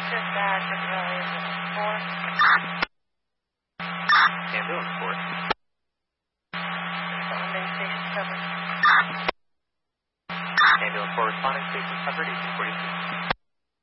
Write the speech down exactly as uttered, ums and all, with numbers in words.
Just that, just really is four. Ambulance four. Main station covered. Ambulance four responding, station covered, eighteen forty-two.